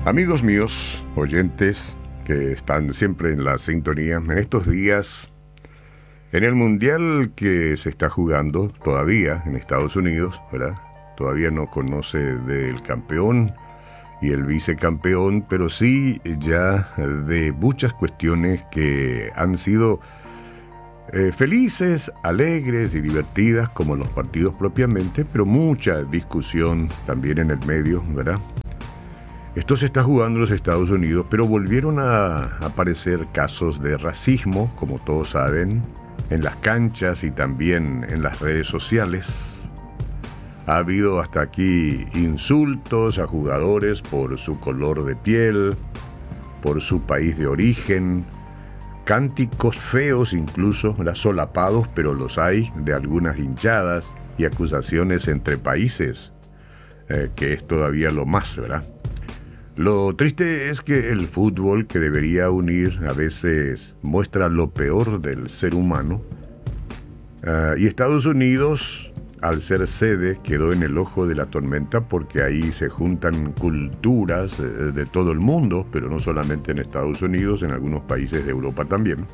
Amigos míos, oyentes que están siempre en la sintonía, en estos días, en el mundial que se está jugando todavía en Estados Unidos, ¿verdad? Todavía no conoce del campeón y el vicecampeón, pero sí ya de muchas cuestiones que han sido felices, alegres y divertidas, como los partidos propiamente, pero mucha discusión también en el medio, ¿verdad? Esto se está jugando en los Estados Unidos, pero volvieron a aparecer casos de racismo, como todos saben, en las canchas y también en las redes sociales. Ha habido hasta aquí insultos a jugadores por su color de piel, por su país de origen, cánticos feos incluso, solapados, pero los hay, de algunas hinchadas y acusaciones entre países, que es todavía lo más, ¿verdad? Lo triste es que el fútbol, que debería unir, a veces muestra lo peor del ser humano. Y Estados Unidos, al ser sede, quedó en el ojo de la tormenta porque ahí se juntan culturas de todo el mundo, pero no solamente en Estados Unidos, en algunos países de Europa también.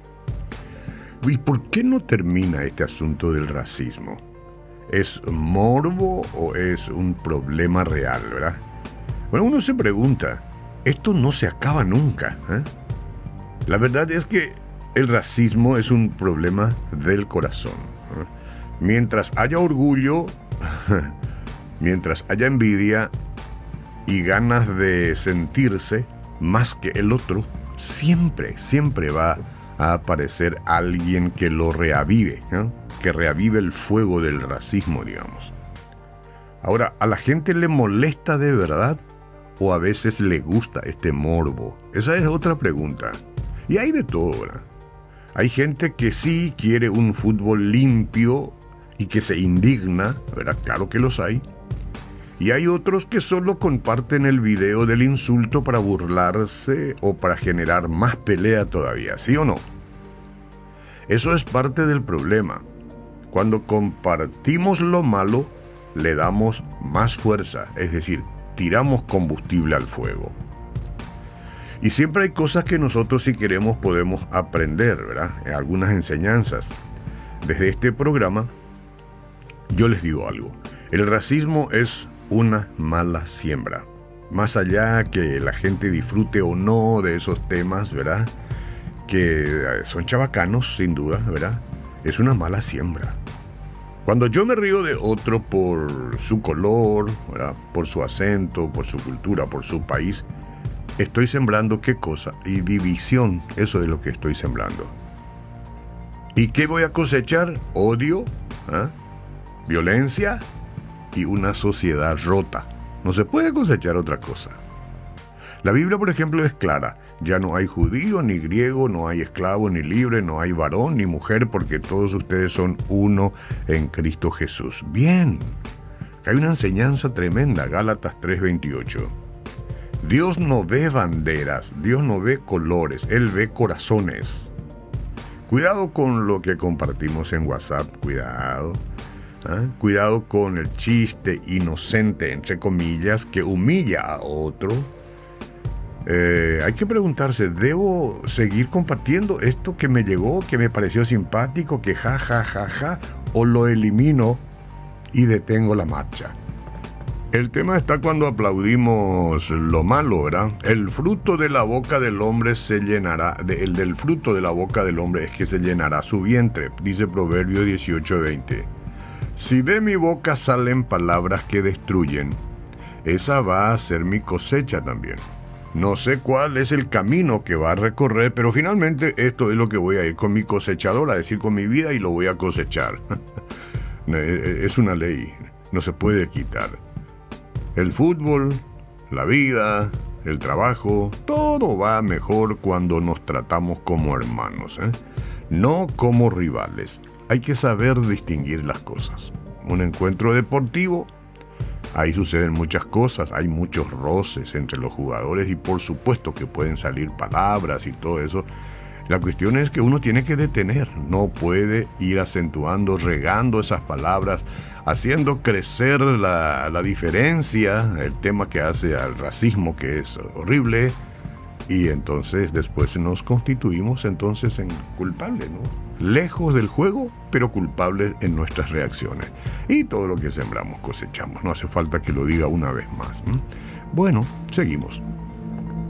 ¿Y por qué no termina este asunto del racismo? ¿Es morbo o es un problema real, verdad? Bueno, uno se pregunta, esto no se acaba nunca, ¿eh? La verdad es que el racismo es un problema del corazón, ¿eh? Mientras haya orgullo, mientras haya envidia y ganas de sentirse más que el otro, siempre va a aparecer alguien que lo reavive, ¿eh? Que reavive el fuego del racismo, digamos. Ahora, ¿a la gente le molesta de verdad? ¿O a veces le gusta este morbo? Esa es otra pregunta. Y hay de todo, ¿verdad? Hay gente que sí quiere un fútbol limpio y que se indigna, ¿verdad? Claro que los hay. Y hay otros que solo comparten el video del insulto para burlarse o para generar más pelea todavía, ¿sí o no? Eso es parte del problema. Cuando compartimos lo malo, le damos más fuerza, es decir, tiramos combustible al fuego. Y siempre hay cosas que nosotros, si queremos, podemos aprender, ¿verdad? Algunas enseñanzas. Desde este programa, yo les digo algo. El racismo es una mala siembra. Más allá que la gente disfrute o no de esos temas, ¿verdad? Que son chabacanos, sin duda, ¿verdad? Es una mala siembra. Cuando yo me río de otro por su color, ¿verdad? Por su acento, por su cultura, por su país, estoy sembrando ¿qué cosa? Y división, eso es lo que estoy sembrando. ¿Y qué voy a cosechar? Odio, ¿eh? Violencia y una sociedad rota. No se puede cosechar otra cosa. La Biblia, por ejemplo, es clara. Ya no hay judío ni griego, no hay esclavo ni libre, no hay varón ni mujer, porque todos ustedes son uno en Cristo Jesús. Bien. Hay una enseñanza tremenda, Gálatas 3:28. Dios no ve banderas, Dios no ve colores, Él ve corazones. Cuidado con lo que compartimos en WhatsApp, cuidado. Cuidado con el chiste inocente, entre comillas, que humilla a otro. Hay que preguntarse, ¿debo seguir compartiendo esto que me llegó, que me pareció simpático, que ja, ja, ja, ja, o lo elimino y detengo la marcha? El tema está cuando aplaudimos lo malo, ¿verdad? El fruto de la boca del hombre se llenará, el del fruto de la boca del hombre es que se llenará su vientre, dice Proverbio 18:20. Si de mi boca salen palabras que destruyen, esa va a ser mi cosecha también. No sé cuál es el camino que va a recorrer, pero finalmente esto es lo que voy a ir con mi cosechador, a decir con mi vida, y lo voy a cosechar. Es una ley, no se puede quitar. El fútbol, la vida, el trabajo, todo va mejor cuando nos tratamos como hermanos, no como rivales. Hay que saber distinguir las cosas. Un encuentro deportivo, ahí suceden muchas cosas, hay muchos roces entre los jugadores y por supuesto que pueden salir palabras y todo eso. La cuestión es que uno tiene que detener, no puede ir acentuando, regando esas palabras haciendo crecer la diferencia, el tema que hace al racismo, que es horrible, y entonces después nos constituimos entonces en culpables, ¿no? Lejos del juego, pero culpables en nuestras reacciones. Y todo lo que sembramos cosechamos, no hace falta que lo diga una vez más. Bueno, seguimos.